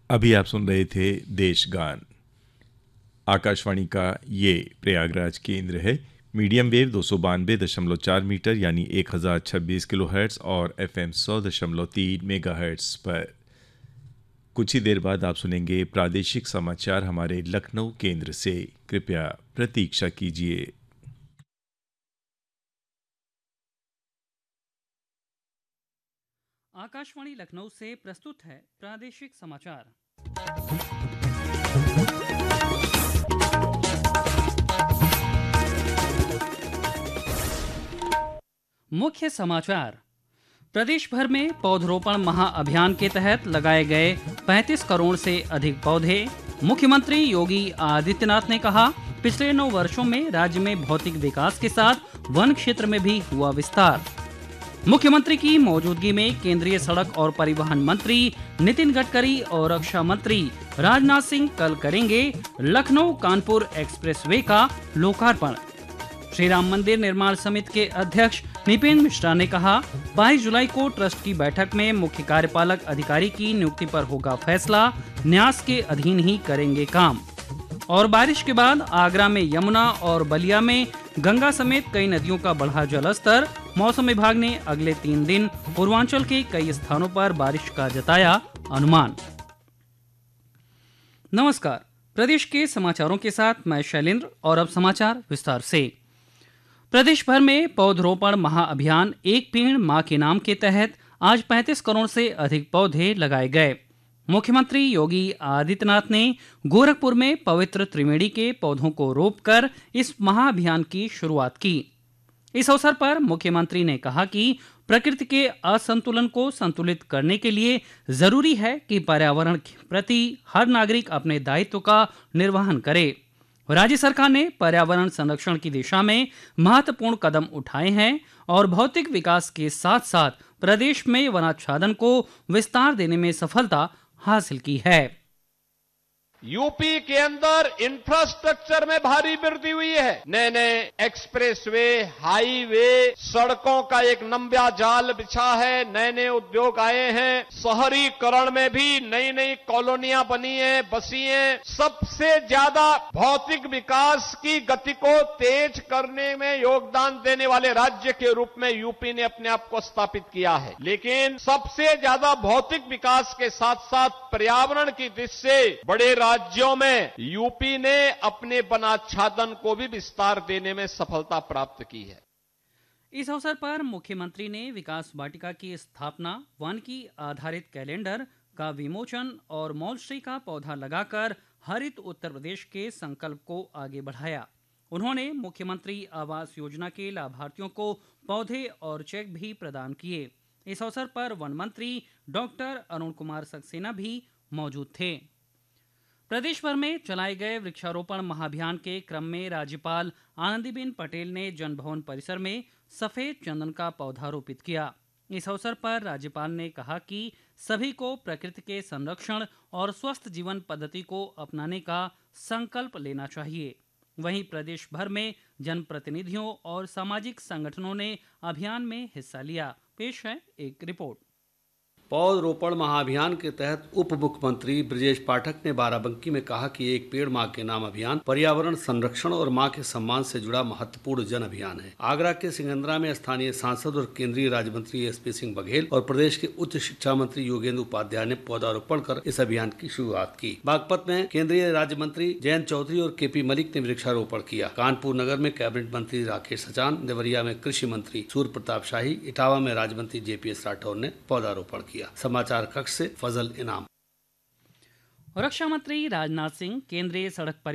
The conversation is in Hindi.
अभी आप सुन रहे थे देशगान। आकाशवाणी का ये प्रयागराज केंद्र है। मीडियम वेव 292.4 मीटर यानी 1026 किलोहर्ट्ज़ और एफएम 100.3 मेगाहर्ट्ज़ पर। कुछ ही देर बाद आप सुनेंगे प्रादेशिक समाचार हमारे लखनऊ केंद्र से। कृपया प्रतीक्षा कीजिए। आकाशवाणी लखनऊ से प्रस्तुत है प्रादेशिक समाचार। मुख्य समाचार। प्रदेश भर में पौधरोपण महाअभियान के तहत लगाए गए 35 करोड़ से अधिक पौधे। मुख्यमंत्री योगी आदित्यनाथ ने कहा, पिछले 9 वर्षों में राज्य में भौतिक विकास के साथ वन क्षेत्र में भी हुआ विस्तार। मुख्यमंत्री की मौजूदगी में केंद्रीय सड़क और परिवहन मंत्री नितिन गडकरी और रक्षा मंत्री राजनाथ सिंह कल करेंगे लखनऊ कानपुर एक्सप्रेसवे का लोकार्पण। श्री राम मंदिर निर्माण समिति के अध्यक्ष निपिन मिश्रा ने कहा, 22 जुलाई को ट्रस्ट की बैठक में मुख्य कार्यपालक अधिकारी की नियुक्ति पर होगा फैसला, न्यास के अधीन ही करेंगे काम। और बारिश के बाद आगरा में यमुना और बलिया में गंगा समेत कई नदियों का बढ़ा जलस्तर। मौसम विभाग ने अगले 3 दिन पूर्वांचल के कई स्थानों पर बारिश का जताया अनुमान। नमस्कार, प्रदेश के समाचारों के साथ मैं शैलेंद्र और अब समाचार विस्तार से। प्रदेश भर में पौधरोपण महाअभियान एक पेड़ मां के नाम के तहत आज 35 करोड़ से अधिक पौधे लगाए गए। मुख्यमंत्री योगी आदित्यनाथ ने गोरखपुर में पवित्र त्रिवेणी के पौधों को रोपकर इस महाअभियान की शुरुआत की। इस अवसर पर मुख्यमंत्री ने कहा कि प्रकृति के असंतुलन को संतुलित करने के लिए जरूरी है कि पर्यावरण के प्रति हर नागरिक अपने दायित्व का निर्वहन करे। राज्य सरकार ने पर्यावरण संरक्षण की दिशा में महत्वपूर्ण कदम उठाए हैं और भौतिक विकास के साथ साथ प्रदेश में वनाच्छादन को विस्तार देने में सफलता हासिल की है। यूपी के अंदर इंफ्रास्ट्रक्चर में भारी वृद्धि हुई है। नए नए एक्सप्रेसवे, हाईवे, सड़कों का एक लंबा जाल बिछा है। नए नए उद्योग आए हैं। शहरीकरण में भी नई नई कॉलोनियां बनी हैं, बसी हैं। सबसे ज्यादा भौतिक विकास की गति को तेज करने में योगदान देने वाले राज्य के रूप में यूपी ने अपने आप को स्थापित किया है। लेकिन सबसे ज्यादा भौतिक विकास के साथ साथ पर्यावरण की दृष्टि से बड़े राज्यों में यूपी ने अपने वनाच्छादन को भी विस्तार देने में सफलता प्राप्त की है। इस अवसर पर मुख्यमंत्री ने विकास वाटिका की स्थापना, वानिकी आधारित कैलेंडर का विमोचन और मौलश्री का पौधा लगाकर हरित उत्तर प्रदेश के संकल्प को आगे बढ़ाया। उन्होंने मुख्यमंत्री आवास योजना के लाभार्थियों को पौधे और चेक भी प्रदान किए। इस अवसर पर वन मंत्री डॉक्टर अरुण कुमार सक्सेना भी मौजूद थे। प्रदेश भर में चलाए गए वृक्षारोपण महाअभियान के क्रम में राज्यपाल आनंदीबेन पटेल ने जनभवन परिसर में सफेद चंदन का पौधा रोपित किया। इस अवसर पर राज्यपाल ने कहा कि सभी को प्रकृति के संरक्षण और स्वस्थ जीवन पद्धति को अपनाने का संकल्प लेना चाहिए। वहीं प्रदेश भर में जनप्रतिनिधियों और सामाजिक संगठनों ने अभियान में हिस्सा लिया। पेश है एक रिपोर्ट। पौधरोपण महाअभियान के तहत उप मुख्यमंत्री ब्रजेश पाठक ने बाराबंकी में कहा कि एक पेड़ मां के नाम अभियान पर्यावरण संरक्षण और मां के सम्मान से जुड़ा महत्वपूर्ण जन अभियान है। आगरा के सिकंदरा में स्थानीय सांसद और केंद्रीय राज्य मंत्री एसपी सिंह बघेल और प्रदेश के उच्च शिक्षा मंत्री योगेंद्र उपाध्याय ने पौधारोपण कर इस अभियान की शुरुआत की। बागपत में केंद्रीय राज्य मंत्री जयंत चौधरी और केपी मलिक ने वृक्षारोपण किया। कानपुर नगर में कैबिनेट मंत्री राकेश सचान, देवरिया में कृषि मंत्री सूर्य प्रताप शाही, इटावा में राज्य मंत्री जेपीएस राठौर ने पौधारोपण किया। समाचार कक्ष से फजल इनाम। रक्षा मंत्री राजनाथ सिंह, केंद्रीय सड़क